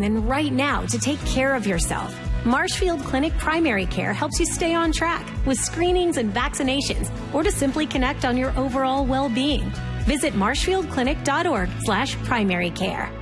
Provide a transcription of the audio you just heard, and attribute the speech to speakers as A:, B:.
A: than right now to take care of yourself. Marshfield Clinic Primary Care helps you stay on track with screenings and vaccinations, or to simply connect on your overall well-being. Visit marshfieldclinic.org/primary care.